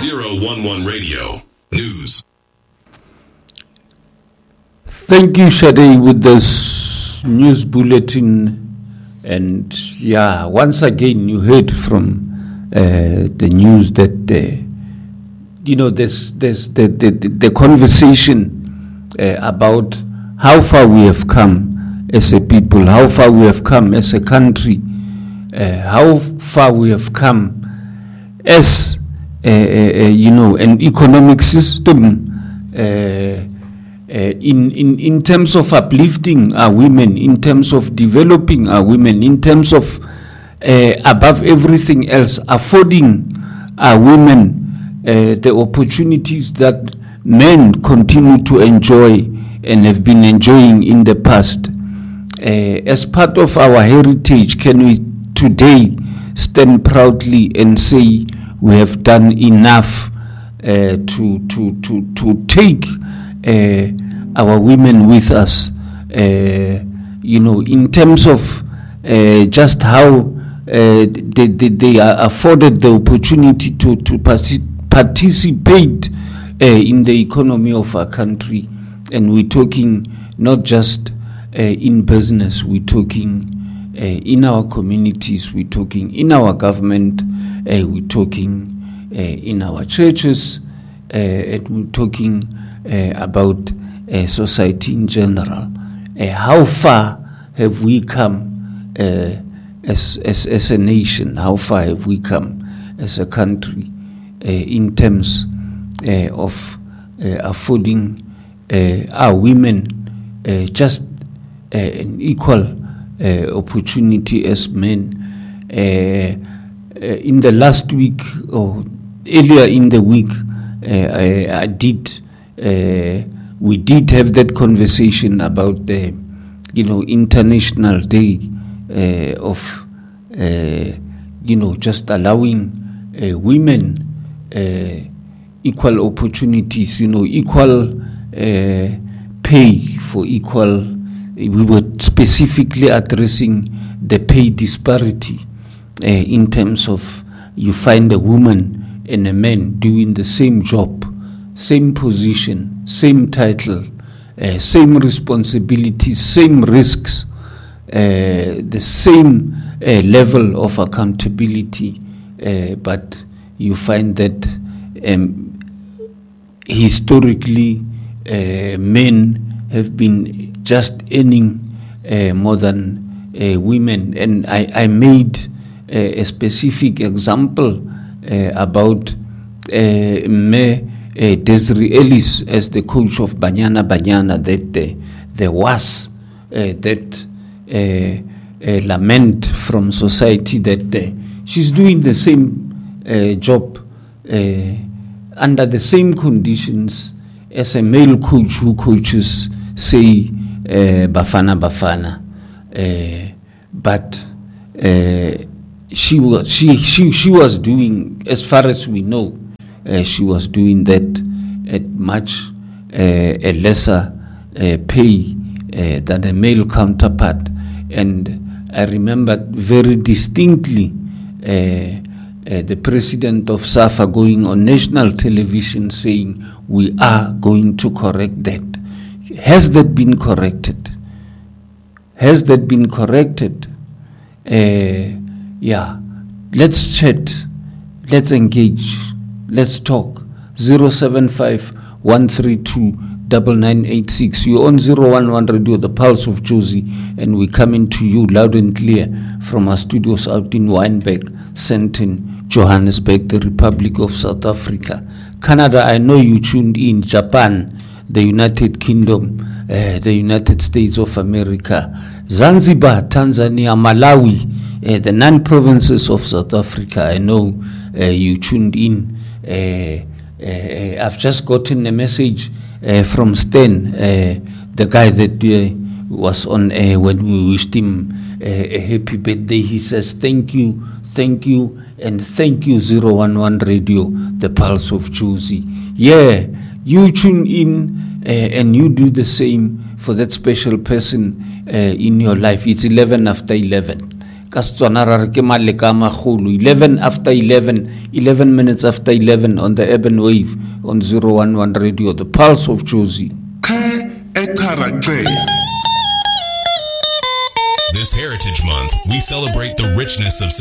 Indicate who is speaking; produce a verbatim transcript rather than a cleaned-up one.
Speaker 1: zero one one Radio News.
Speaker 2: Thank you, Shade, with this news bulletin. And yeah, once again, you heard from uh, the news that, uh, you know, there's, there's the, the, the conversation uh, about how far we have come as a people, how far we have come as a country, uh, how far we have come as, uh, uh, you know, an economic system uh, Uh, in, in, in terms of uplifting our women, in terms of developing our women, in terms of, uh, above everything else, affording our women uh, the opportunities that men continue to enjoy and have been enjoying in the past. Uh, as part of our heritage, can we today stand proudly and say we have done enough uh, to, to, to, to take Uh, our women with us, uh, you know, in terms of uh, just how uh, they, they, they are afforded the opportunity to, to partic- participate uh, in the economy of our country. And we're talking not just uh, in business, we're talking uh, in our communities, we're talking in our government, uh, we're talking uh, in our churches, uh, and we're talking Uh, about uh, society in general. Uh, how far have we come uh, as, as as a nation? How far have we come as a country uh, in terms uh, of uh, affording uh, our women uh, just uh, an equal uh, opportunity as men? Uh, uh, in the last week or earlier in the week, uh, I, I did. Uh, we did have that conversation about the, you know, International Day uh, of, uh, you know, just allowing uh, women uh, equal opportunities, you know, equal uh, pay for equal. We were specifically addressing the pay disparity uh, in terms of you find a woman and a man doing the same job, same position, same title, uh, same responsibilities, same risks, uh, the same uh, level of accountability, uh, but you find that um, historically uh, men have been just earning uh, more than uh, women. And I, I made uh, a specific example uh, about uh, me Uh, Desiree Ellis as the coach of Banyana Banyana, that uh, there was uh, that uh, uh, lament from society that uh, she's doing the same uh, job uh, under the same conditions as a male coach who coaches, say, uh, Bafana Bafana. Uh, but uh, she was she, she she was doing, as far as we know, Uh, she was doing that at much uh, a lesser uh, pay uh, than a male counterpart. And I remember very distinctly uh, uh, the president of SAFA going on national television saying, we are going to correct that. Has that been corrected? Has that been corrected? Uh, yeah, let's chat, let's engage. Let's talk. zero seven five, one three two, nine nine eight six. You're on zero one one Radio, the Pulse of Jozi, and we're coming to you loud and clear from our studios out in Wynberg, Sandton, Johannesburg, the Republic of South Africa. Canada, I know you tuned in. Japan, the United Kingdom, uh, the United States of America, Zanzibar, Tanzania, Malawi, uh, the nine provinces of South Africa. I know uh, you tuned in. Uh, uh, I've just gotten a message uh, from Stan, uh, the guy that uh, was on air when we wished him uh, a happy birthday. He says, thank you, thank you, and thank you, zero one one Radio, the Pulse of Jozi. Yeah, you tune in uh, and you do the same for that special person uh, in your life. It's eleven after eleven. ka Setswana ra re ke Maleka a Magolo, eleven after eleven, eleven minutes after eleven on the urban wave on zero one one Radio, the pulse of Jozi.
Speaker 1: This Heritage Month, we celebrate the richness of